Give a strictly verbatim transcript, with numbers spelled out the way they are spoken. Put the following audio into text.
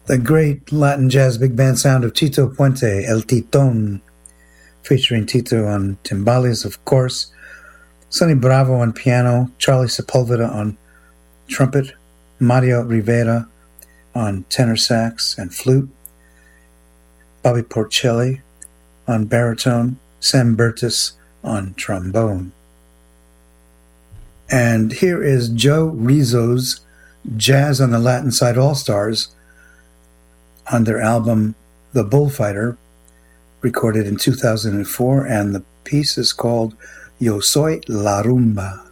The great Latin jazz big band sound of Tito Puente, El Titon, featuring Tito on timbales, of course, Sonny Bravo on piano, Charlie Sepulveda on trumpet, Mario Rivera on tenor sax and flute, Bobby Porcelli on baritone, Sam Bertis on trombone. And here is Joe Rizzo's Jazz on the Latin Side All-Stars on their album The Bullfighter, recorded in two thousand four, and the piece is called Yo Soy La Rumba.